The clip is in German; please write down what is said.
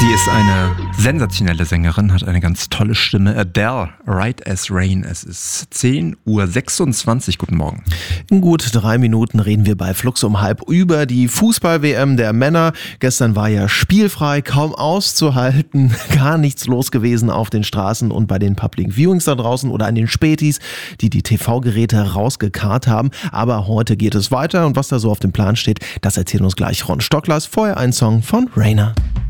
Sie ist eine sensationelle Sängerin, hat eine ganz tolle Stimme. Adele, Right as Rain. Es ist 10:26 Uhr. Guten Morgen. In gut 3 Minuten reden wir bei Flux um halb über die Fußball-WM der Männer. Gestern war ja spielfrei, kaum auszuhalten, gar nichts los gewesen auf den Straßen und bei den Public Viewings da draußen oder an den Spätis, die TV-Geräte rausgekarrt haben. Aber heute geht es weiter und was da so auf dem Plan steht, das erzählt uns gleich Ron Stocklers. Vorher ein Song von Rainer.